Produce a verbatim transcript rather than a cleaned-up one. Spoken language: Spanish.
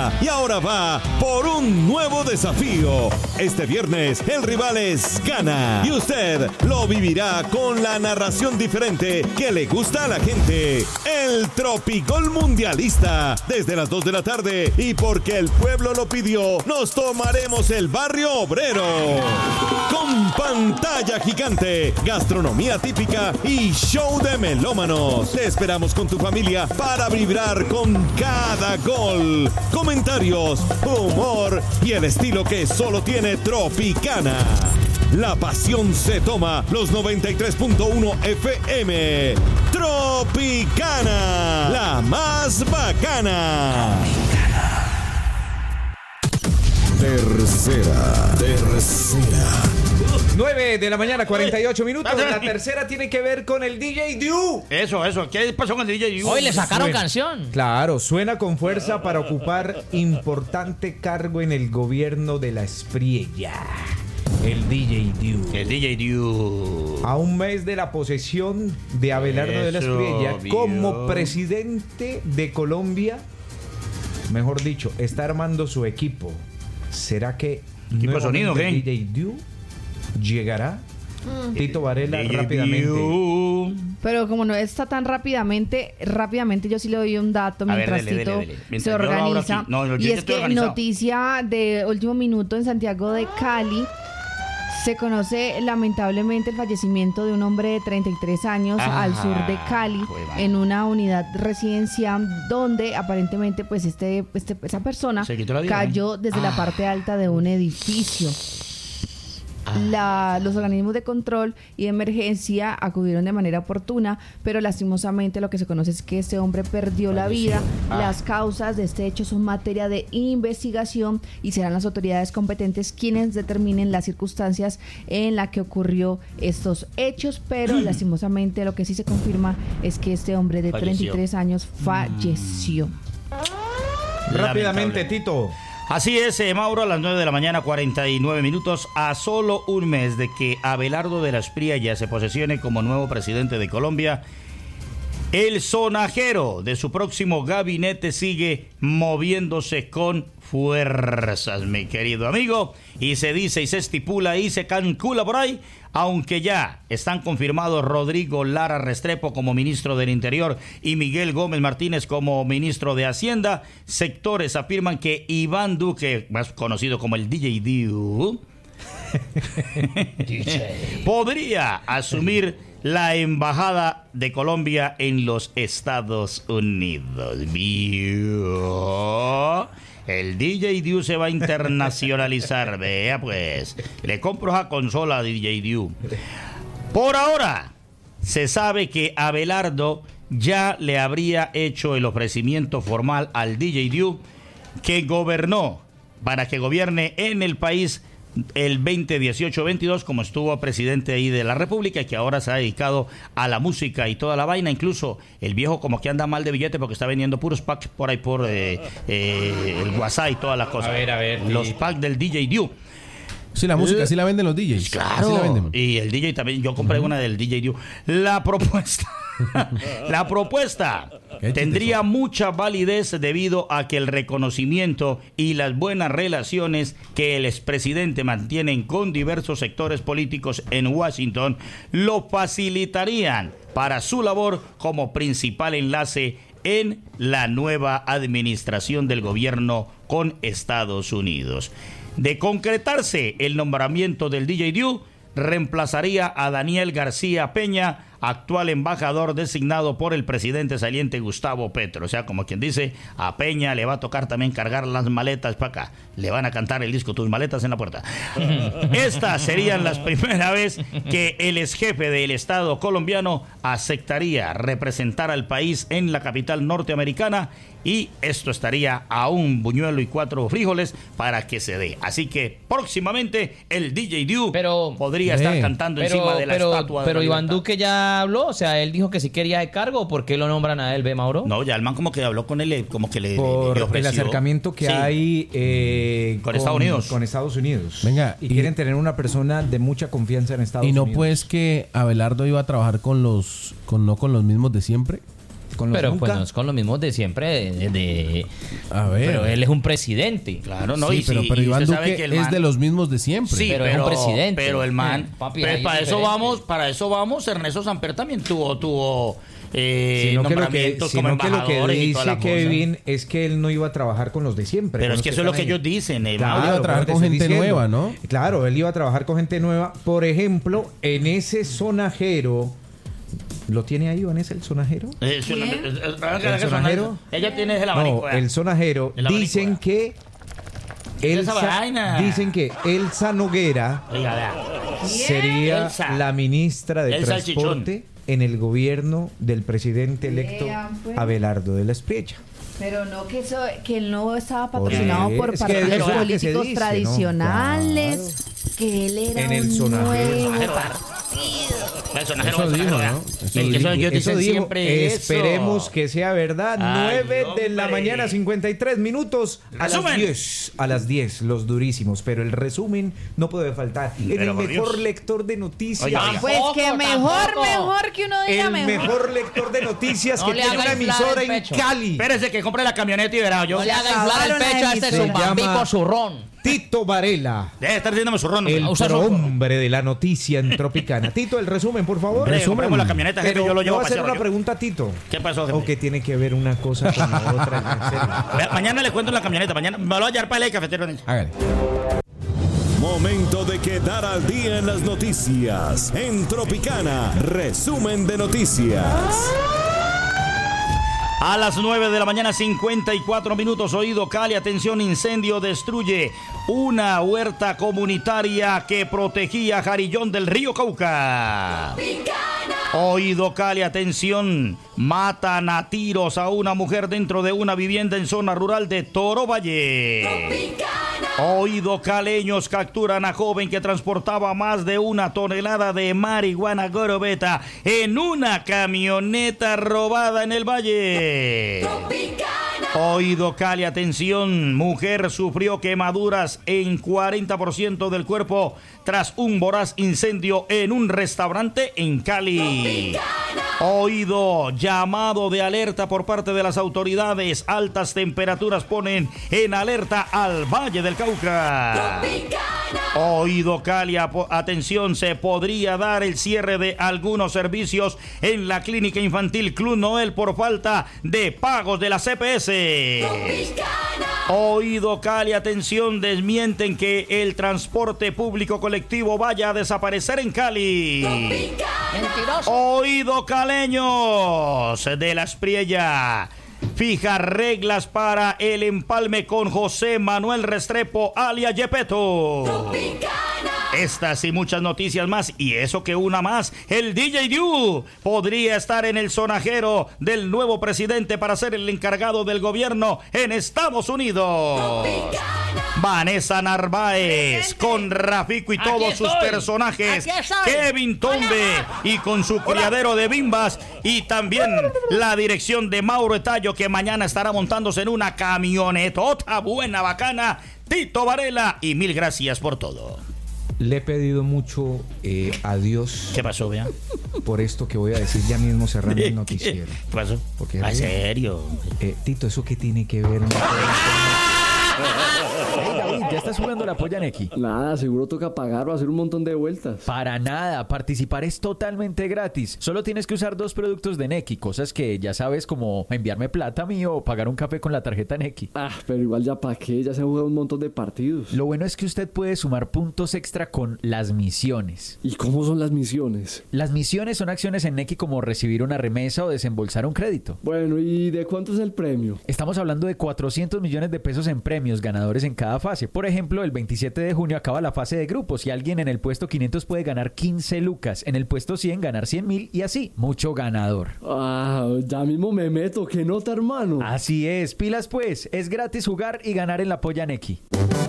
llega y ahora va por un nuevo desafío. Este viernes el rival es Ghana y usted lo vivirá con la narración diferente que le gusta a la gente. El Tropigol Mundialista desde las dos de la tarde, y porque el pueblo lo pidió, nos tomaremos el barrio obrero con pantalla gigante, gastronomía típica y show de melómanos. Te esperamos con tu familia para vibrar con cada gol, comentarios, humor y el estilo que solo tiene Tropicana. La pasión se toma los noventa y tres punto uno F M. Tropicana, la más bacana. Tercera, tercera. nueve de la mañana, cuarenta y ocho minutos. La tercera tiene que ver con el D J Dew. Eso, eso. ¿Qué pasó con el D J Dew? Hoy le sacaron Suena. canción. Claro, suena con fuerza para ocupar importante cargo en el gobierno de la Espriella. El D J Dew. El D J Dew. A un mes de la posesión de Abelardo de la Eso, Espriella vio. como presidente de Colombia, mejor dicho, está armando su equipo. ¿Será que ¿Equipo de sonido, qué? D J Dew llegará? Mm. Tito Varela, D J rápidamente. Dew. Pero como no está tan rápidamente, rápidamente yo sí le doy un dato A ver, mientras dele, Tito dele, dele. Mientras se yo lo abro organiza. aquí. No, yo y ya es estoy que organizado. noticia de último minuto en Santiago de Cali. Se conoce lamentablemente el fallecimiento de un hombre de treinta y tres años Ah, al sur de Cali, juega. en una unidad residencial donde aparentemente pues este, este esa persona Se quitó la vida, cayó ¿eh? desde Ah. la parte alta de un edificio. La, los organismos de control y de emergencia acudieron de manera oportuna, pero lastimosamente lo que se conoce es que este hombre perdió la vida. Ah. Las causas de este hecho son materia de investigación y serán las autoridades competentes quienes determinen las circunstancias en las que ocurrió estos hechos, pero lastimosamente lo que sí se confirma es que este hombre de Falleció. treinta y tres años falleció. Rápidamente, Lamentable. Tito. Así es, eh, Mauro, a las nueve de la mañana, cuarenta y nueve minutos, a solo un mes de que Abelardo de la Espriella se posesione como nuevo presidente de Colombia, el sonajero de su próximo gabinete sigue moviéndose con fuerzas, mi querido amigo, y se dice y se estipula y se calcula por ahí, aunque ya están confirmados Rodrigo Lara Restrepo como ministro del Interior y Miguel Gómez Martínez como ministro de Hacienda, sectores afirman que Iván Duque, más conocido como el D J Dew, podría asumir la embajada de Colombia en los Estados Unidos. ¿Vio? El D J Dew se va a internacionalizar. Vea pues, le compro esa consola a D J Dew. Por ahora, se sabe que Abelardo ya le habría hecho el ofrecimiento formal al D J Dew, que gobernó, para que gobierne en el país el veinte dieciocho veintidós, como estuvo presidente ahí de la República, y que ahora se ha dedicado a la música y toda la vaina. Incluso el viejo como que anda mal de billete porque está vendiendo puros packs por ahí por eh, eh, el WhatsApp y todas las cosas. A ver, a ver, los y... packs del D J Dew. Sí, la música, sí la venden los D Js. Claro. Sí la venden. Y el D J también, yo compré uh-huh. una del D J Dew. La propuesta, la propuesta tendría mucha validez debido a que el reconocimiento y las buenas relaciones que el expresidente mantiene con diversos sectores políticos en Washington lo facilitarían para su labor como principal enlace en la nueva administración del gobierno con Estados Unidos. De concretarse el nombramiento del D J Dew, reemplazaría a Daniel García Peña, actual embajador designado por el presidente saliente Gustavo Petro. O sea, como quien dice, a Peña le va a tocar también cargar las maletas para acá. Le van a cantar el disco Tus maletas en la puerta. Estas serían las primeras vez que el ex jefe del Estado colombiano aceptaría representar al país en la capital norteamericana, y esto estaría a un buñuelo y cuatro frijoles para que se dé. Así que próximamente el D J Dew pero, podría eh, estar cantando pero, encima de la pero, estatua de Pero la Iván libertad. Duque ya habló, o sea, él dijo que si quería de cargo. ¿Por qué lo nombran a él, ve, Mauro? No, ya el man como que habló con él, como que le, Por le ofreció. el acercamiento que Sí. hay eh, Con Estados Unidos. Con Estados Unidos. Venga, y, y- quieren tener una persona de mucha confianza en Estados Y no Unidos. pues que Abelardo iba a trabajar con los, con no con los mismos de siempre. Con los Pero nunca. pues no es con lo mismo de siempre. De, de- A ver. Pero él es un presidente. Claro, no, sí, y pero, sí, pero y Iván usted sabe Duque que el es man- de los mismos de siempre. Sí, pero es un presidente. Pero el man, Eh, papi, pues ahí es para eso diferente. vamos, para eso vamos. Ernesto Samper también tuvo, tuvo eh, Sino que lo que, nombramientos como sino que lo que embajadores y toda la dice cosa. Kevin es que él no iba a trabajar con los de siempre. Pero con es los que eso es lo están que ahí. ellos dicen. eh, Claro, Mauro. iba a trabajar pero con te estoy gente nueva, ¿no? Claro, él iba a trabajar con gente nueva. Por ejemplo, en ese sonajero, ¿lo tiene ahí, Vanessa, el sonajero? Eh, es una- ¿Quién? es- es- ¿El sonajero? Ella tiene el abanico. No, eh. el sonajero. El abanico, Dicen eh. que ¿Qué es esa Elsa, vaina? dicen que Elsa Noguera Oiga, vea. sería Elsa. la ministra de El Transporte en el gobierno del presidente electo Vean, pues. Abelardo de la Espriella. Pero no que eso, que él no estaba patrocinado Por por eso, es que partidos eso es lo que se políticos dice, ¿no? tradicionales, que él era En el un sonajero. nuevo Sonajero, partido. El sonajero, Eso el sonajero, dijo, vea. ¿no? Es Eso que eso- ellos Eso dicen dijo, siempre eso. esperemos que sea verdad. Ay, nueve de la hombre. mañana, cincuenta y tres minutos. A las Resumen. diez. A las diez, los durísimos. Pero el resumen no puede faltar. En Pero el por mejor Dios. lector de noticias. Oiga, oiga. Pues que Tampoco, mejor, tampoco. mejor que uno diga El mejor. mejor lector de noticias No que le tiene haga una inflar emisora el en pecho. Cali. Espérese que compre la camioneta y verá. Yo No le haga inflar el acabaron pecho a este la emisora. zumbambico Se llama- zurrón. Tito Varela. debe estar diciéndome su ron. El usa su- hombre de la noticia en Tropicana. Tito, el resumen, por favor. Hombre, compremos la camioneta, jefe, Pero yo lo le llevo voy a a hacer pasear, una yo. pregunta, Tito. ¿Qué pasó, jefe? ¿O que tiene que ver una cosa con la otra? En serio. Vea, mañana le cuento en la camioneta. Mañana me lo voy a llevar para el cafetero. Hágale. Momento de quedar al día en las noticias. En Tropicana, resumen de noticias. A las nueve de la mañana, cincuenta y cuatro minutos, oído Cali, atención, incendio destruye una huerta comunitaria que protegía Jarillón del Río Cauca. Oído Cali, atención, matan a tiros a una mujer dentro de una vivienda en zona rural de Toro Valle. Oído caleños capturan a joven que transportaba más de una tonelada de marihuana gorobeta en una camioneta robada en el valle. Oído Cali, atención, mujer sufrió quemaduras en cuarenta por ciento del cuerpo tras un voraz incendio en un restaurante en Cali. Oído, llamado de alerta por parte de las autoridades. Altas temperaturas ponen en alerta al Valle del Cauca. Oído Cali, apo- atención, se podría dar el cierre de algunos servicios en la clínica infantil Club Noel por falta de pagos de la C P S. Oído Cali, atención, desmienten que el transporte público colectivo vaya a desaparecer en Cali. Mentiroso. Oído caleños de la Espriella. Fija reglas para el empalme con José Manuel Restrepo, alias Yepeto. Estas y muchas noticias más, y eso que una más, el D J Diu podría estar en el sonajero del nuevo presidente para ser el encargado del gobierno en Estados Unidos. Vanessa Narváez, con Rafico y Aquí todos sus estoy. personajes, Aquí estoy. Kevin Tombe y con su criadero de bimbas, y también la dirección de Mauro Etallo, que mañana estará montándose en una camionetota buena, bacana, Tito Varela, y mil gracias por todo. Le he pedido mucho eh, a Dios ¿Qué pasó, vea? por esto que voy a decir ya mismo cerrando el ¿Qué noticiero. pasó? Porque ¿En ríe. serio? Eh, Tito, ¿eso qué tiene que ver? Hey, David, ¿ya estás jugando la polla Neki? Nada, seguro toca pagar o hacer un montón de vueltas. Para nada, participar es totalmente gratis. Solo tienes que usar dos productos de Neki, cosas que ya sabes, como enviarme plata a mí o pagar un café con la tarjeta Neki. Ah, pero igual ya pa' qué, ya se ha jugado un montón de partidos. Lo bueno es que usted puede sumar puntos extra con las misiones. ¿Y cómo son las misiones? Las misiones son acciones en Neki como recibir una remesa o desembolsar un crédito. Bueno, ¿y de cuánto es el premio? Estamos hablando de cuatrocientos millones de pesos en premios ganadores en cada fase. Por ejemplo, el veintisiete de junio acaba la fase de grupos y alguien en el puesto quinientos puede ganar quince lucas, en el puesto cien ganar cien mil y así, mucho ganador. Ah, ya mismo me meto, qué nota, hermano. Así es, pilas pues, es gratis jugar y ganar en la polla Neki.